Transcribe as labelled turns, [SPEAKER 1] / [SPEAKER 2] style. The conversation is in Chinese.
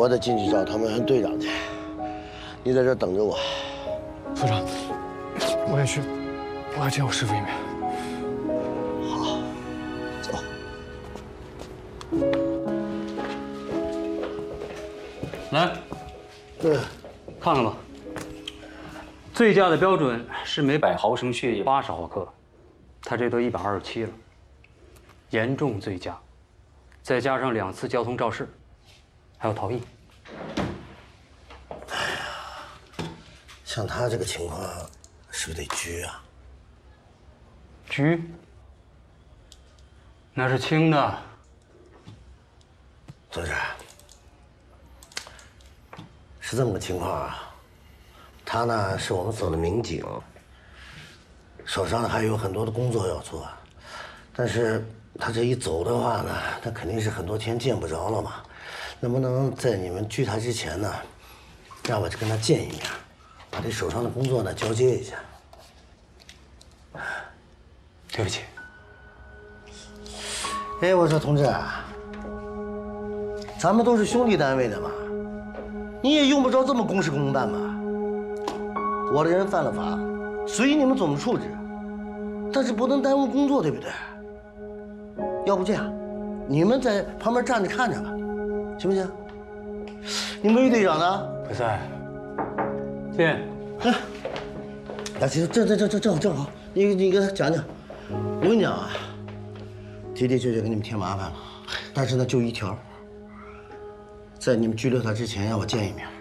[SPEAKER 1] 我得进去找他们队长去，你在这等着我。
[SPEAKER 2] 副长，我也去，我要见我师傅一面。
[SPEAKER 1] 好，走。
[SPEAKER 3] 来，看看吧。醉驾的标准是每100毫升血液80毫克，他这都127了，严重醉驾，再加上2次交通肇事，还有逃逸。
[SPEAKER 1] 哎呀，像他这个情况，是不是得拘啊？
[SPEAKER 3] 拘？那是轻的。
[SPEAKER 1] 同志，是这么个情况啊。他呢是我们所的民警，手上呢还有很多的工作要做，但是他这一走的话呢，那肯定是很多天见不着了嘛。能不能在你们拘他之前呢，让我去跟他见一面，把这手上的工作呢交接一下？
[SPEAKER 3] 对不起。
[SPEAKER 1] 哎，我说同志，咱们都是兄弟单位的嘛，你也用不着这么公事公办嘛。我的人犯了法，随你们怎么处置，但是不能耽误工作，对不对？要不这样，你们在旁边站着看着吧，行不行？你们于队长呢？
[SPEAKER 3] 不在。进。
[SPEAKER 1] 那其实正好，你跟他讲讲。我跟你讲啊，的确给你们添麻烦了，但是呢，就一条，在你们拘留他之前，让我见一面。